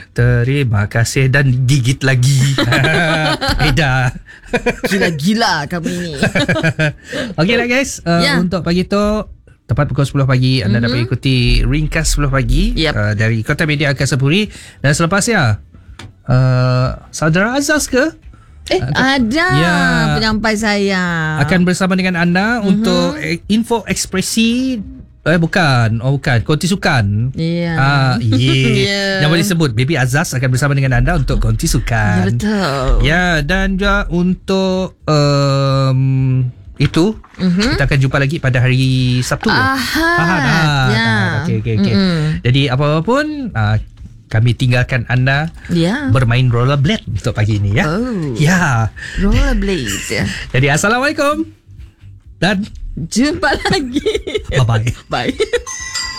Terima kasih dan gigit lagi. Eda. Gila-gila kami ni. Okey lah guys, untuk pagi tu tepat pukul 10 pagi anda dapat ikuti Ringkas 10 pagi dari Kota Media Angkasa Puri. Dan selepasnya Saudara Azaz ke? Ada penyampai saya akan bersama dengan anda untuk info ekspresi. Bukan konti sukan. Yang boleh sebut Baby Azaz akan bersama dengan anda untuk konti sukan. Betul. Dan juga untuk itu kita akan jumpa lagi pada hari Sabtu. Ahad. Okey. Jadi apa-apa pun kami tinggalkan anda bermain rollerblade untuk pagi ini rollerblade. Jadi Assalamualaikum dan jumpa lagi. Bye-bye. Bye.